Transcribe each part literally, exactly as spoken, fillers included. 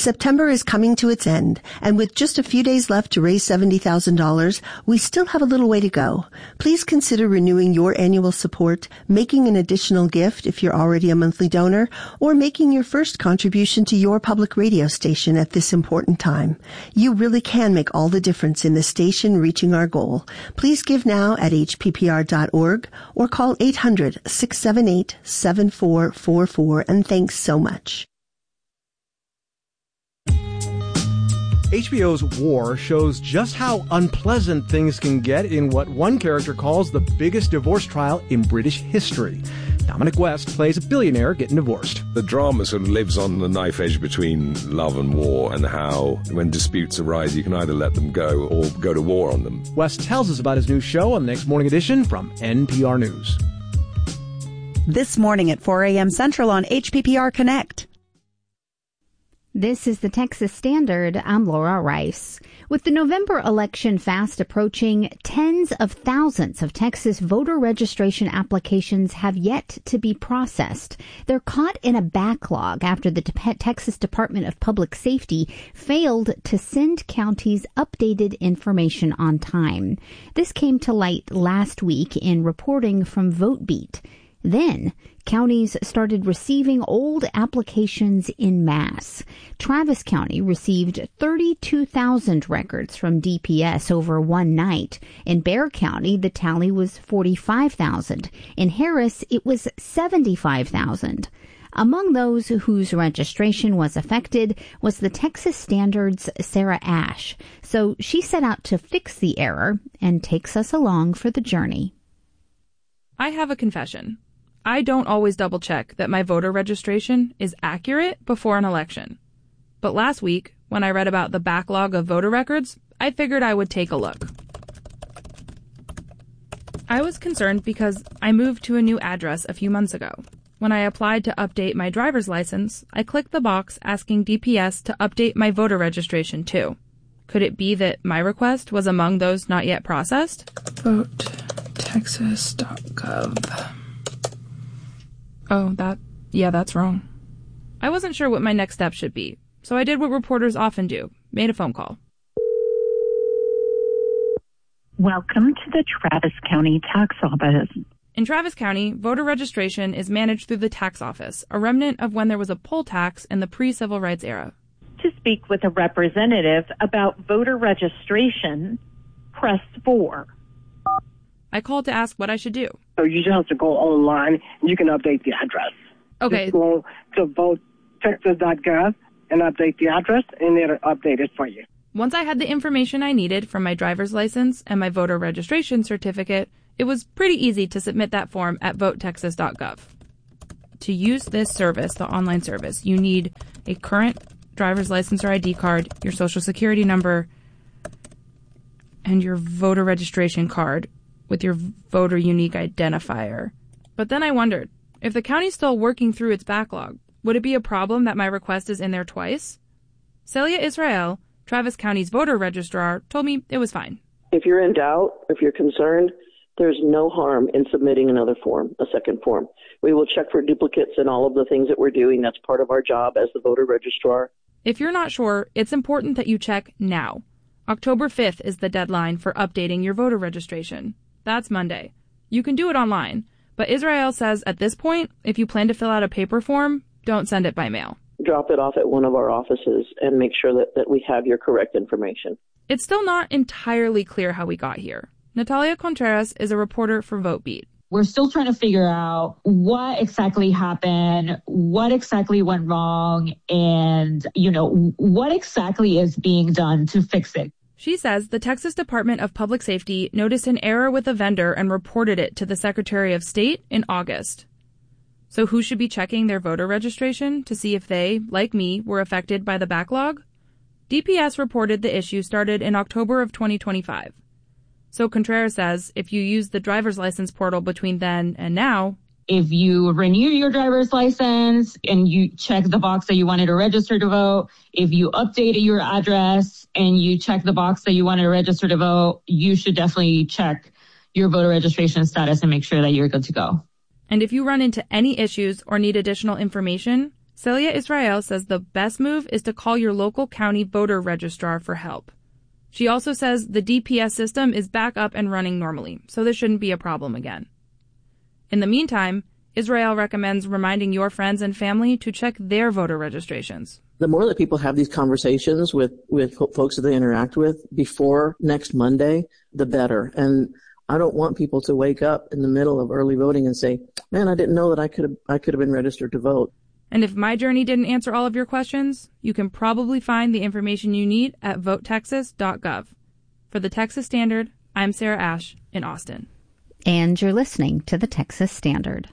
September is coming to its end, and with just a few days left to raise seventy thousand dollars, we still have a little way to go. Please consider renewing your annual support, making an additional gift if you're already a monthly donor, or making your first contribution to your public radio station at this important time. You really can make all the difference in the station reaching our goal. Please give now at h p p r dot org or call eight hundred, six seven eight, seven four four four, and thanks so much. H B O's War shows just how unpleasant things can get in what one character calls the biggest divorce trial in British history. Dominic West plays a billionaire getting divorced. The drama sort of lives on the knife edge between love and war, and how when disputes arise you can either let them go or go to war on them. West tells us about his new show on the Next Morning Edition from N P R News. This morning at four a.m. Central on H P P R Connect. This is the Texas Standard. I'm Laura Rice. With the November election fast approaching, tens of thousands of Texas voter registration applications have yet to be processed. They're caught in a backlog after the Texas Department of Public Safety failed to send counties updated information on time. This came to light last week in reporting from VoteBeat. Then, counties started receiving old applications en masse. Travis County received thirty-two thousand records from D P S over one night. In Bexar County, the tally was forty-five thousand. In Harris, it was seventy-five thousand. Among those whose registration was affected was the Texas Standard's Sarah Ash. So she set out to fix the error and takes us along for the journey. I have a confession. I don't always double-check that my voter registration is accurate before an election. But last week, when I read about the backlog of voter records, I figured I would take a look. I was concerned because I moved to a new address a few months ago. When I applied to update my driver's license, I clicked the box asking D P S to update my voter registration too. Could it be that my request was among those not yet processed? vote texas dot gov. Oh, that, yeah, that's wrong. I wasn't sure what my next step should be, so I did what reporters often do, made a phone call. Welcome to the Travis County Tax Office. In Travis County, voter registration is managed through the tax office, a remnant of when there was a poll tax in the pre-civil rights era. To speak with a representative about voter registration, press four. I called to ask what I should do. So you just have to go online and you can update the address. Okay. Just go to vote texas dot gov and update the address, and it'll update it for you. Once I had the information I needed from my driver's license and my voter registration certificate, it was pretty easy to submit that form at vote texas dot gov. To use this service, the online service, you need a current driver's license or I D card, your social security number, and your voter registration card with your voter unique identifier. But then I wondered, if the county's still working through its backlog, would it be a problem that my request is in there twice? Celia Israel, Travis County's voter registrar, told me it was fine. If you're in doubt, if you're concerned, there's no harm in submitting another form, a second form. We will check for duplicates and all of the things that we're doing. That's part of our job as the voter registrar. If you're not sure, it's important that you check now. October fifth is the deadline for updating your voter registration. That's Monday. You can do it online, but Israel says at this point, if you plan to fill out a paper form, don't send it by mail. Drop it off at one of our offices and make sure that, that we have your correct information. It's still not entirely clear how we got here. Natalia Contreras is a reporter for VoteBeat. We're still trying to figure out what exactly happened, what exactly went wrong, and, you know, what exactly is being done to fix it. She says the Texas Department of Public Safety noticed an error with a vendor and reported it to the Secretary of State in August. So who should be checking their voter registration to see if they, like me, were affected by the backlog? D P S reported the issue started in October of twenty twenty-five. So Contreras says if you use the driver's license portal between then and now, if you renew your driver's license and you check the box that you wanted to register to vote, if you updated your address and you check the box that you wanted to register to vote, you should definitely check your voter registration status and make sure that you're good to go. And if you run into any issues or need additional information, Celia Israel says the best move is to call your local county voter registrar for help. She also says the D P S system is back up and running normally, so this shouldn't be a problem again. In the meantime, Israel recommends reminding your friends and family to check their voter registrations. The more that people have these conversations with, with folks that they interact with before next Monday, the better. And I don't want people to wake up in the middle of early voting and say, man, I didn't know that I could have, I could have been registered to vote. And if My Journey didn't answer all of your questions, you can probably find the information you need at vote texas dot gov. For the Texas Standard, I'm Sarah Ash in Austin. And you're listening to the Texas Standard.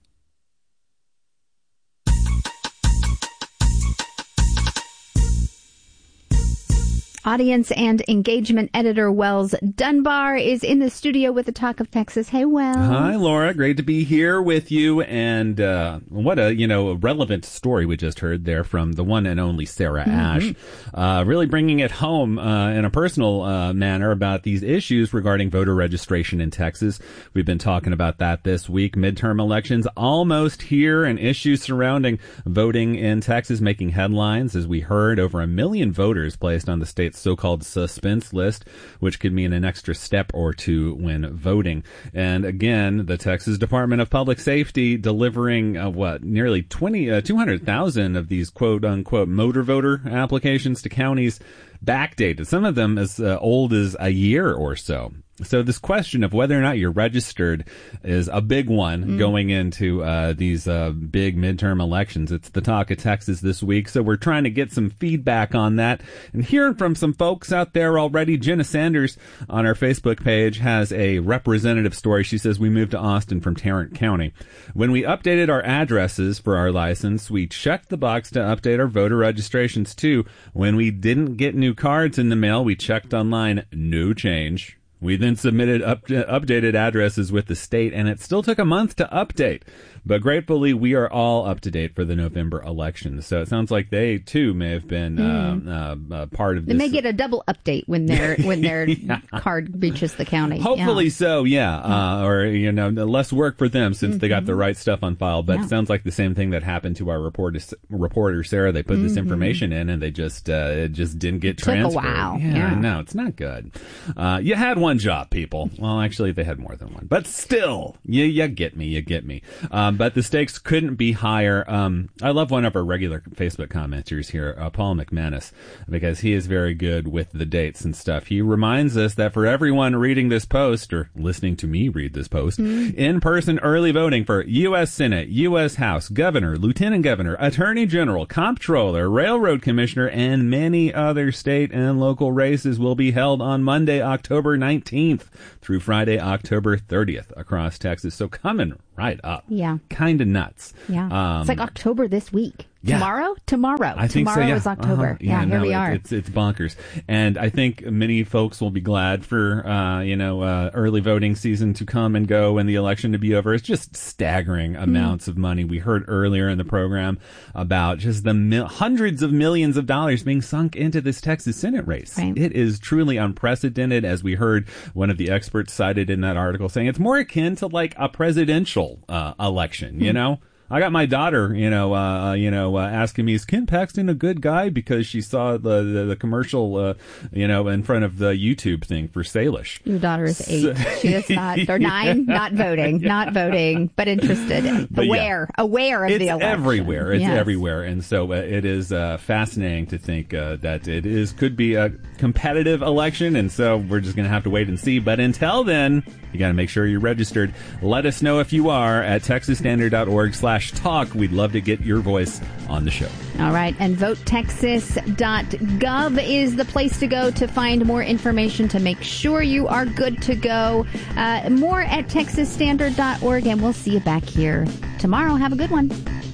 Audience and engagement editor Wells Dunbar is in the studio with the Talk of Texas. Hey, Wells. Hi, Laura. Great to be here with you. And uh, what a, you know, a relevant story we just heard there from the one and only Sarah Ash. Mm-hmm. Uh, really bringing it home uh, in a personal uh, manner about these issues regarding voter registration in Texas. We've been talking about that this week. Midterm elections almost here, and issues surrounding voting in Texas making headlines. As we heard, over a million voters placed on the state's so-called suspense list, which could mean an extra step or two when voting. And again, the Texas Department of Public Safety delivering uh, what nearly twenty, uh, two hundred thousand of these quote-unquote motor voter applications to counties backdated, some of them as uh, old as a year or so. So this question of whether or not you're registered is a big one mm. going into uh, these uh, big midterm elections. It's the Talk of Texas this week, so we're trying to get some feedback on that and hearing from some folks out there already. Jenna Sanders on our Facebook page has a representative story. She says, we moved to Austin from Tarrant County. When we updated our addresses for our license, we checked the box to update our voter registrations too. When we didn't get new cards in the mail, we checked online, no change. We then submitted up, updated addresses with the state, and it still took a month to update. But gratefully, we are all up to date for the November elections. So it sounds like they, too, may have been mm. uh, uh, part of they this. They may get a double update when their when their yeah. card reaches the county. Hopefully yeah. so, yeah. Uh, or, you know, less work for them since mm-hmm. they got the right stuff on file. But yeah. it sounds like the same thing that happened to our reporter, reporter Sarah. They put mm-hmm. this information in, and they just uh, it just didn't get it transferred. Took a while. Yeah, yeah. no, it's not good. Uh, you had one job, people. Well, actually, they had more than one. But still, you, you get me, you get me. Um, but the stakes couldn't be higher. Um, I love one of our regular Facebook commenters here, uh, Paul McManus, because he is very good with the dates and stuff. He reminds us that for everyone reading this post, or listening to me read this post, mm-hmm. in-person early voting for U S Senate, U S House, Governor, Lieutenant Governor, Attorney General, Comptroller, Railroad Commissioner, and many other state and local races will be held on Monday, October nineteenth through Friday, October thirtieth across Texas. So coming right up. Yeah. Kind of nuts. Yeah. Um, it's like October this week. Yeah. Tomorrow? Tomorrow. I think Tomorrow so, yeah. is October. Uh-huh. Yeah, yeah, here no, we are. It's, it's bonkers. And I think many folks will be glad for, uh, you know, uh, early voting season to come and go and the election to be over. It's just staggering amounts mm. of money. We heard earlier in the program about just the mil- hundreds of millions of dollars being sunk into this Texas Senate race. Right. It is truly unprecedented, as we heard one of the experts cited in that article saying it's more akin to like a presidential uh, election, mm. you know? I got my daughter, you know, uh, you know, uh, asking me, is Ken Paxton a good guy? Because she saw the the, the commercial, uh, you know, in front of the YouTube thing for Salish. Your daughter is eight. She is not, or nine, not voting, yeah. not voting, but interested, but aware, yeah. aware of it's the election. It's everywhere. It's yes. everywhere. And so uh, it is uh, fascinating to think uh, that it is could be a competitive election. And so we're just going to have to wait and see. But until then, you got to make sure you're registered. Let us know if you are at texas standard dot org slash talk. We'd love to get your voice on the show. All right. And vote texas dot gov is the place to go to find more information to make sure you are good to go. Uh, more at texas standard dot org, and we'll see you back here tomorrow. Have a good one.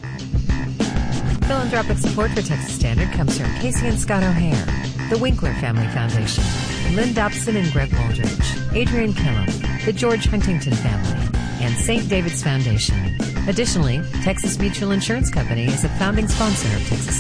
Philanthropic support for Texas Standard comes from Casey and Scott O'Hare, the Winkler Family Foundation, Lynn Dobson and Greg Waldridge, Adrian Killam, the George Huntington family, and Saint David's Foundation. Additionally, Texas Mutual Insurance Company is a founding sponsor of Texas